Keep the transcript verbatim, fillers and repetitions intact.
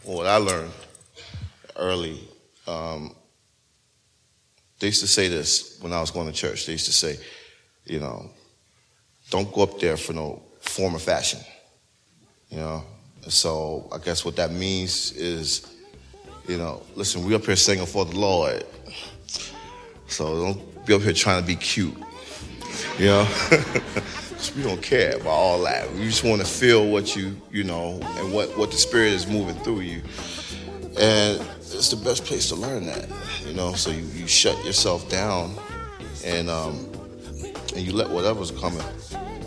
what I learned early, um, they used to say this when I was going to church. They used to say, you know, don't go up there for no form or fashion. You know, so I guess what that means is, you know, listen, we up here singing for the Lord, so don't be up here trying to be cute. You know, because we don't care about all that. We just want to feel what you, you know, and what, what the Spirit is moving through you. And it's the best place to learn that, you know. So you, you shut yourself down, and um, and you let whatever's coming